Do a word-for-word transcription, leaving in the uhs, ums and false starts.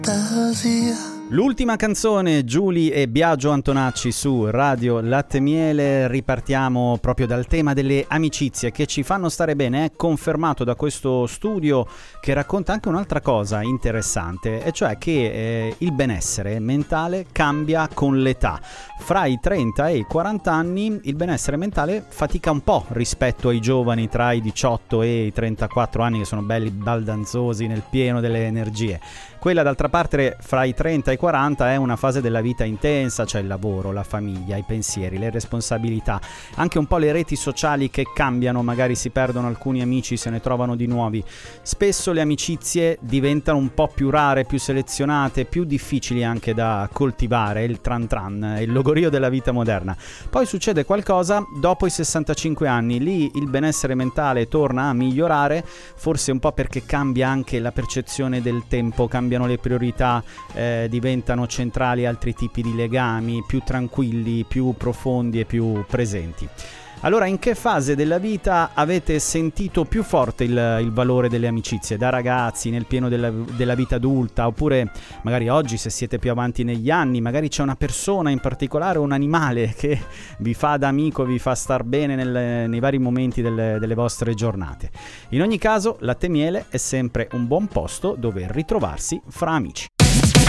L'ultima canzone, Giuly e Biagio Antonacci su Radio Latte Miele. Ripartiamo proprio dal tema delle amicizie che ci fanno stare bene. È confermato da questo studio che racconta anche un'altra cosa interessante, e cioè che eh, il benessere mentale cambia con l'età. Fra i trenta e i quaranta anni il benessere mentale fatica un po' rispetto ai giovani tra i diciotto e i trentaquattro anni, che sono belli baldanzosi nel pieno delle energie. Quella d'altra parte fra i trenta e i quaranta è una fase della vita intensa, c'è il lavoro, la famiglia, i pensieri, le responsabilità, anche un po' le reti sociali che cambiano, magari si perdono alcuni amici, se ne trovano di nuovi. Spesso le amicizie diventano un po' più rare, più selezionate, più difficili anche da coltivare, il tran tran, il logorio della vita moderna. Poi succede qualcosa dopo i sessantacinque anni, lì il benessere mentale torna a migliorare, forse un po' perché cambia anche la percezione del tempo, cambiano le priorità, eh, diventano centrali altri tipi di legami, più tranquilli, più profondi e più presenti. Allora, in che fase della vita avete sentito più forte il, il valore delle amicizie? Da ragazzi, nel pieno della, della vita adulta, oppure magari oggi, se siete più avanti negli anni, magari c'è una persona in particolare, un animale che vi fa da amico, vi fa star bene nel, nei vari momenti delle, delle vostre giornate. In ogni caso, Latte Miele è sempre un buon posto dove ritrovarsi fra amici.